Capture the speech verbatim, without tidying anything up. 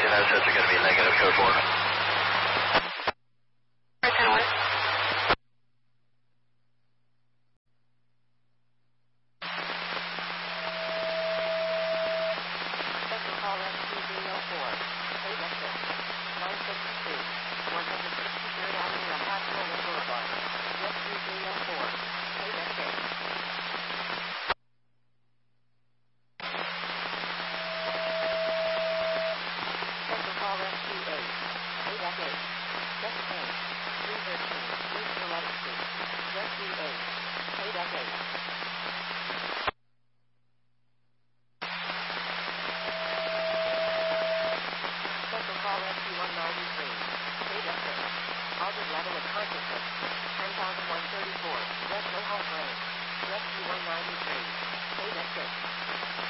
United States are going to be negative, code four. Just eight.